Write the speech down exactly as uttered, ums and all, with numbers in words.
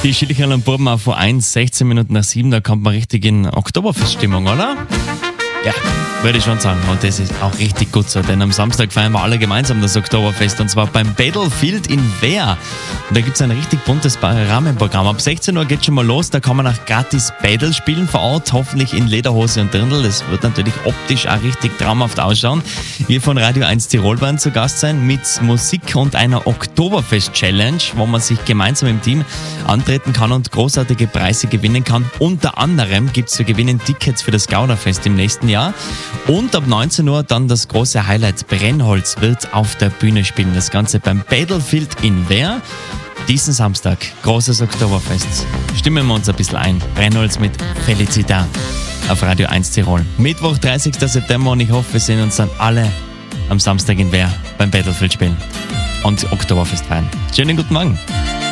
Die Schillicherl und Buben auf U eins, sechzehn Minuten nach sieben, da kommt man richtig in Oktoberfeststimmung, oder? Ja, würde ich schon sagen. Und das ist auch richtig gut so, denn am Samstag feiern wir alle gemeinsam das Oktoberfest und zwar beim Battlefield in Wehr. Und da gibt es ein richtig buntes Rahmenprogramm. Ab sechzehn Uhr geht schon mal los, da kann man auch gratis Battle spielen vor Ort, hoffentlich in Lederhose und Dirndl. Das wird natürlich optisch auch richtig traumhaft ausschauen. Wir von Radio eins Tirol werden zu Gast sein mit Musik und einer Oktoberfest-Challenge, wo man sich gemeinsam im Team antreten kann und großartige Preise gewinnen kann. Unter anderem gibt es zu gewinnen Tickets für das Gaunerfest im nächsten Jahr. Und ab neunzehn Uhr dann das große Highlight. Brennholz wird auf der Bühne spielen. Das Ganze beim Battlefield in Wehr. Diesen Samstag, großes Oktoberfest. Stimmen wir uns ein bisschen ein. Brennholz mit Felicita auf Radio eins Tirol. Mittwoch, dreißigsten September und ich hoffe, wir sehen uns dann alle am Samstag in Wehr beim Battlefield spielen und Oktoberfest feiern. Schönen guten Morgen.